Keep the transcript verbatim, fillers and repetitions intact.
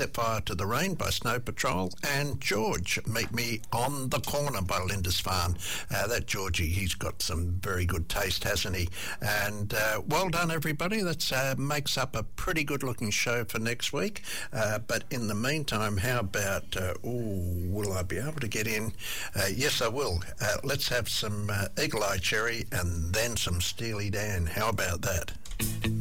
Set Fire to the Rain by Snow Patrol, and George, Meet Me on the Corner by Lindisfarne. Uh, that Georgie, he's got some very good taste, hasn't he? And uh, well done, everybody. That uh, makes up a pretty good-looking show for next week. Uh, but in the meantime, how about, uh, ooh, will I be able to get in? Uh, yes, I will. Uh, let's have some uh, Eagle Eye Cherry and then some Steely Dan. How about that?